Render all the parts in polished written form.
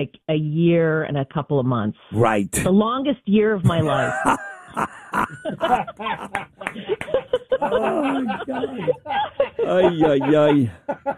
a year and a couple of months. Right. The longest year of my life. Oh, God. Ay, ay, ay.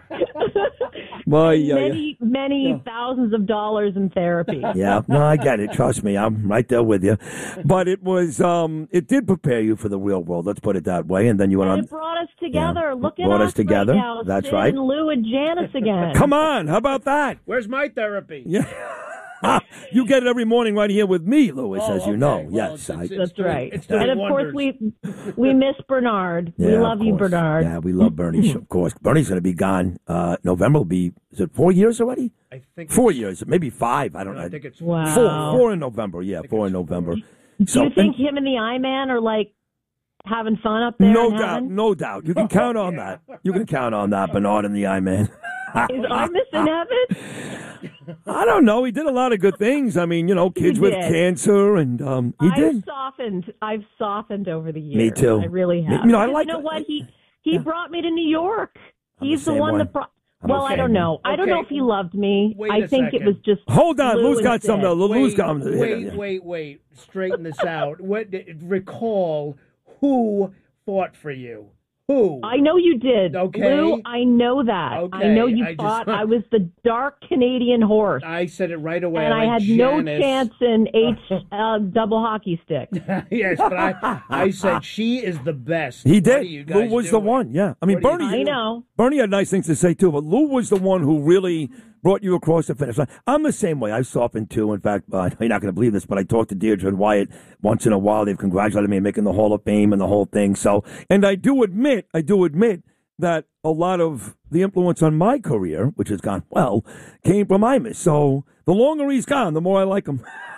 Many thousands of dollars in therapy. Yeah, no, I get it. Trust me, I'm right there with you. But it was, it did prepare you for the real world. Let's put it that way. And then you went on. It brought us together. Yeah, Look at brought us us together. right now. That's Sid right. And Lou and Janice again. Come on, how about that? Where's my therapy? Yeah. You get it every morning right here with me, Louis, as you know. Well, yes, That's right. It's And of wonders. course, we miss Bernard. Yeah, we love of you, course. Bernard. Yeah, we love Bernie, of course. Bernie's going to be gone. November will be, is it 4 years already? I think 4 years, maybe 5. I don't know. I think it's Wow. Four in November. Yeah, 4 in November. Do you think him and the I-Man are like having fun up there? No in doubt, heaven? no doubt. You can count on that. You can count on that, Bernard and the I-Man. Is Artemis in heaven? I don't know. He did a lot of good things. I mean, kids with did. cancer, and he did. I've softened over the years. Me too. I really have. I like. You know what? He brought me to New York. He's the same one way. that brought. Well, I don't know. I don't know if he loved me. Wait I a think it second. was just. Hold on, Lou Lou's and got Sid. something. Lou's got. Wait. Straighten this out. Recall who fought for you. Who? I know you did. Okay. Lou, I know that. Okay, I know you I thought just- I was the dark Canadian horse. I said it right away. And I like had no Janice. chance in double hockey stick. Yes, but I said she is the best. He What are did. you guys Lou was the doing? one. Yeah, I mean, What are you Bernie. I know. Bernie had nice things to say too, but Lou was the one who really brought you across the finish line. I'm the same way. I softened too. In fact, you're not going to believe this, but I talked to Deirdre and Wyatt once in a while. They've congratulated me on making the Hall of Fame and the whole thing. So, and I do admit that a lot of the influence on my career, which has gone well, came from Imus. So the longer he's gone, the more I like him.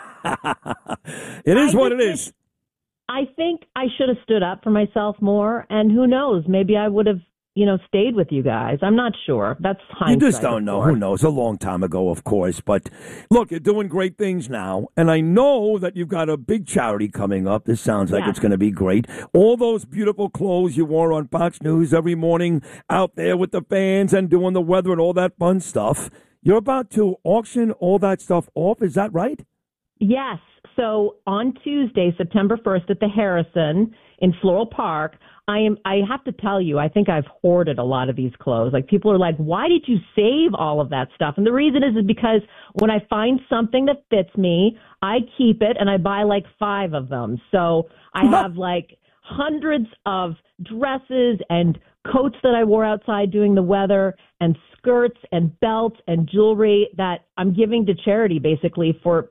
It is what it is. I think I should have stood up for myself more, and who knows, maybe I would have, stayed with you guys. I'm not sure. That's hindsight. You just don't know. of course. Who knows? A long time ago, of course. But look, you're doing great things now. And I know that you've got a big charity coming up. This sounds like Yeah. it's going to be great. All those beautiful clothes you wore on Fox News every morning out there with the fans and doing the weather and all that fun stuff. You're about to auction all that stuff off. Is that right? Yes. So on Tuesday, September 1st at the Harrison in Floral Park, I have to tell you, I think I've hoarded a lot of these clothes. Like, people are like, why did you save all of that stuff? And the reason is because when I find something that fits me, I keep it and I buy like 5 of them. So I have like hundreds of dresses and coats that I wore outside doing the weather, and skirts and belts and jewelry that I'm giving to charity, basically. For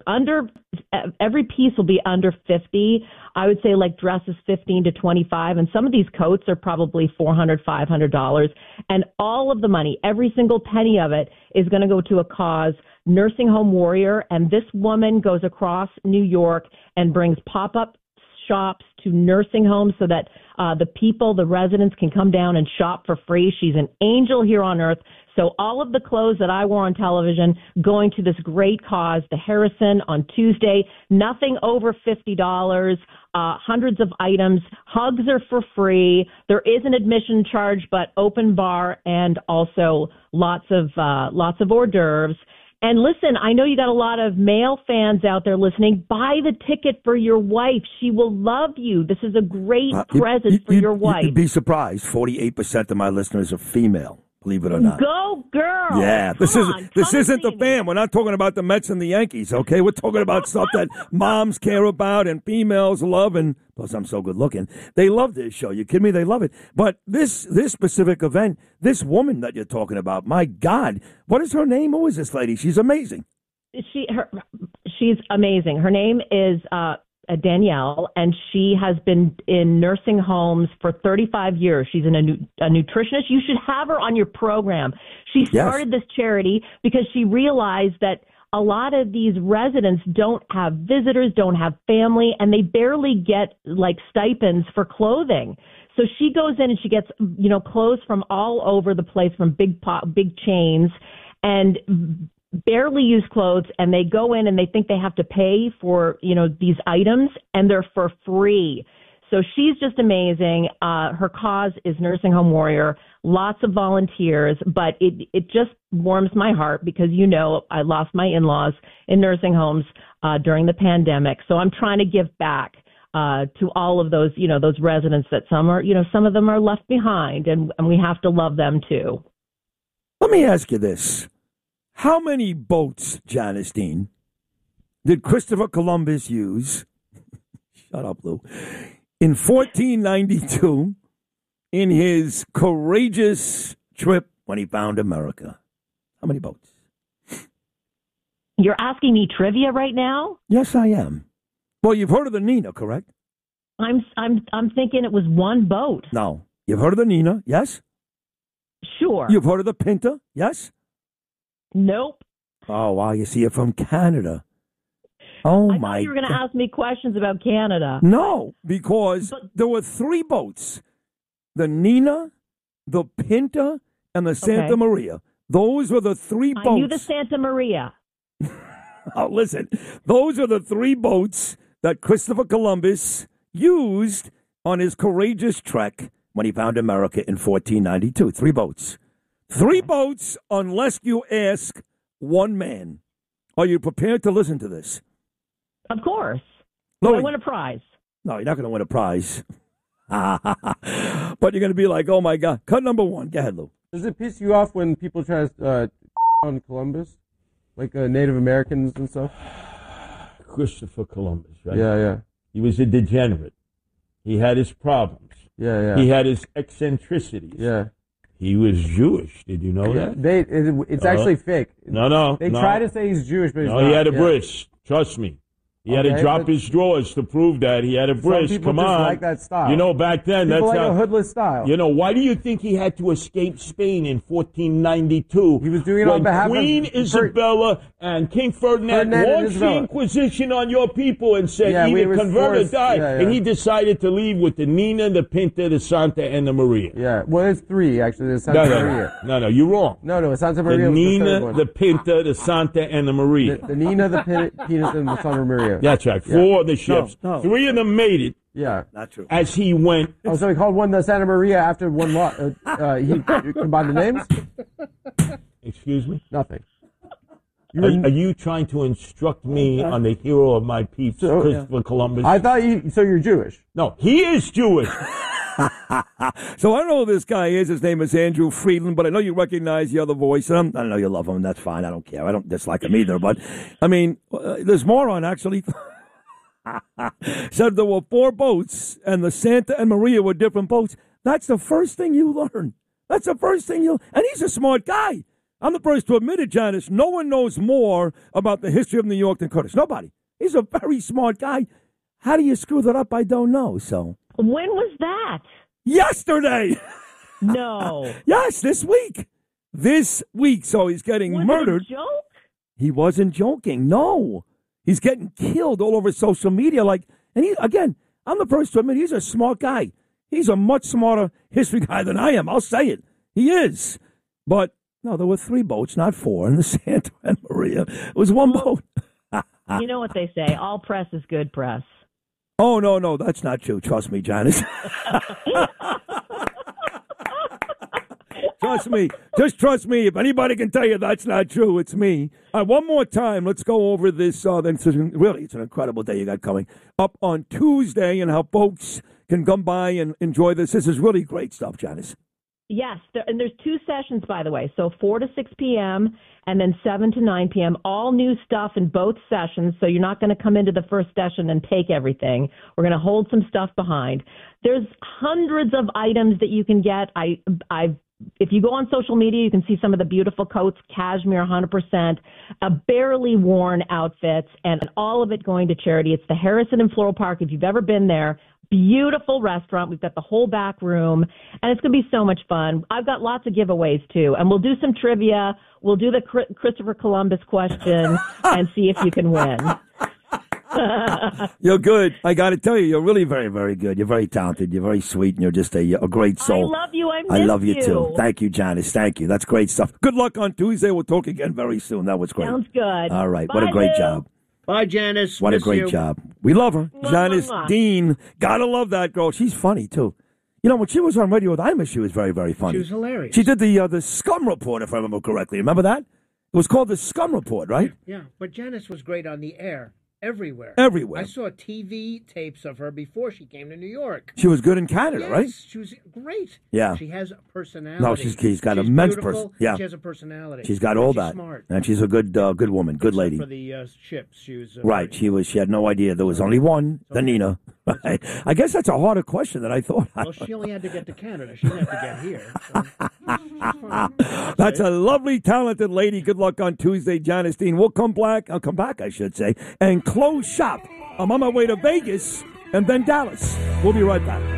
every piece will be under 50. I would say like dresses 15 to 25, and some of these coats are probably $400, $500. And all of the money, every single penny of it, is going to go to a cause, Nursing Home Warrior. And this woman goes across New York and brings pop-up shops to nursing homes so that the residents can come down and shop for free. She's an angel here on earth. So all of the clothes that I wore on television going to this great cause, the Harrison, on Tuesday, nothing over $50, hundreds of items. Hugs are for free. There is an admission charge, but open bar, and also lots of hors d'oeuvres. And listen, I know you got a lot of male fans out there listening. Buy the ticket for your wife. She will love you. This is a great present for your wife. You'd be surprised. 48% of my listeners are female. Believe it or not. Go, girl. Yeah, this isn't the fan. We're not talking about the Mets and the Yankees, okay? We're talking about stuff that moms care about and females love, and plus I'm so good looking. They love this show. You kidding me? They love it. But this specific event, this woman that you're talking about, my God, what is her name? Who is this lady? She's amazing. She's amazing. Her name is Danielle, and she has been in nursing homes for 35 years. She's a nutritionist. You should have her on your program. She started this charity because she realized that a lot of these residents don't have visitors, don't have family, and they barely get like stipends for clothing. So she goes in and she gets, clothes from all over the place, from big chains, and barely used clothes, and they go in and they think they have to pay for, these items, and they're for free. So she's just amazing. Her cause is Nursing Home Warrior. lots of volunteers, but it just warms my heart because, I lost my in-laws in nursing homes during the pandemic. So I'm trying to give back to all of those, those residents that some of them are left behind, and we have to love them too. Let me ask you this. How many boats, Janice Dean, did Christopher Columbus use? Shut up, Lou. In 1492, in his courageous trip when he found America. How many boats? You're asking me trivia right now? Yes, I am. Well, you've heard of the Nina, correct? I'm thinking it was one boat. No. You've heard of the Nina, yes? Sure. You've heard of the Pinta, yes? Nope. Oh, wow, you see, you're from Canada. Oh, I my thought you were going to God. ask me questions about Canada. No, because there were three boats. The Nina, the Pinta, and the Santa Maria. Those were the three boats. I knew the Santa Maria. Oh, listen. Those are the three boats that Christopher Columbus used on his courageous trek when he found America in 1492. Three boats. Three boats unless you ask one man. Are you prepared to listen to this? Of course. No, I win a prize. No, you're not going to win a prize. But you're going to be like, oh, my God. Cut number one. Go ahead, Lou. Does it piss you off when people try to on Columbus? Like Native Americans and stuff? Christopher Columbus, right? Yeah. He was a degenerate. He had his problems. Yeah. He had his eccentricities. Yeah. He was Jewish. Did you know that? It's actually fake. No. They try to say he's Jewish, but he's no, not. he had a bris. Trust me. He had to drop his drawers to prove that he had a bris. Some people Come just on. like that style. You know, back then, People that's like how. a hoodless style. You know, why do you think he had to escape Spain in 1492? He was doing it on behalf of Queen Isabella and King Ferdinand launched the Inquisition on your people and said either convert or die. And he decided to leave with the Nina, the Pinta, the Santa, and the Maria. Yeah, well, there's three, actually. There's Santa Maria. No, you're wrong. No, Santa Maria The was the third Nina, one. the Pinta, the Santa, and the Maria. The Nina, the Pinta, and the Santa Maria. That's right. Four of the ships. No. Three of them made it. Yeah. Not true. As he went. Oh, so he called one the Santa Maria after one lot. He combined the names? Excuse me? Nothing. Are you trying to instruct me on the hero of my peeps, Christopher Columbus? I thought so you're Jewish. No, he is Jewish. So I don't know who this guy is. His name is Andrew Friedland, but I know you recognize the other voice. And I know you love him. That's fine. I don't care. I don't dislike him either. But, I mean, there's more on, actually. Said there were four boats, and the Santa and Maria were different boats. That's the first thing you learn. That's the first thing you... And he's a smart guy. I'm the first to admit it, Janice. No one knows more about the history of New York than Curtis. Nobody. He's a very smart guy. How do you screw that up? I don't know, so... When was that? Yesterday! No. Yes, this week. This week. So he's getting murdered. It a joke? He wasn't joking. No. He's getting killed all over social media. Again, I'm the first to admit he's a smart guy. He's a much smarter history guy than I am. I'll say it. He is. But, no, there were three boats, not four, in the Santa and Maria. It was one boat. You know what they say, all press is good press. Oh, no, that's not true. Trust me, Janice. Trust me. Just trust me. If anybody can tell you that's not true, it's me. All right, one more time. Let's go over this. It's an incredible day you got coming up on Tuesday and how folks can come by and enjoy this. This is really great stuff, Janice. Yes, and there's two sessions, by the way. So 4 to 6 p.m. and then 7 to 9 p.m. All new stuff in both sessions, so you're not going to come into the first session and take everything. We're going to hold some stuff behind. There's hundreds of items that you can get. If you go on social media, you can see some of the beautiful coats, cashmere 100%, barely worn outfits, and all of it going to charity. It's the Harrison in Floral Park. If you've ever been there, beautiful restaurant. We've got the whole back room, and it's going to be so much fun. I've got lots of giveaways, too, and we'll do some trivia. We'll do the Christopher Columbus question and see if you can win. You're good. I got to tell you, you're really very, very good. You're very talented. You're very sweet, and you're just a great soul. I love you. I love you, too. Thank you, Janice. Thank you. That's great stuff. Good luck on Tuesday. We'll talk again very soon. That was great. Sounds good. All right. Bye, what a great Lou. job. Bye, Janice. What a Miss great you. job. We love her. Mwah, Janice mwah, mwah. Dean. Gotta love that girl. She's funny, too. You know, when she was on Radio with Imus, she was very, very funny. She was hilarious. She did the Scum Report, if I remember correctly. Remember that? It was called the Scum Report, right? Yeah, but Janice was great on the air. Everywhere. Everywhere. I saw TV tapes of her before she came to New York. She was good in Canada, yes, right? She was great. Yeah. She has a personality. No, she's got immense personality. Yeah. She has a personality. She's got all that. Smart. And she's a good woman, good lady. For the ships, she was right. She had no idea there was only one, the Nina. Right. I guess that's a harder question than I thought. Well, she only had to get to Canada. She didn't have to get here. So that's a lovely, talented lady. Good luck on Tuesday, Janice Dean. We'll come back, I should say, and close shop. I'm on my way to Vegas and then Dallas. We'll be right back.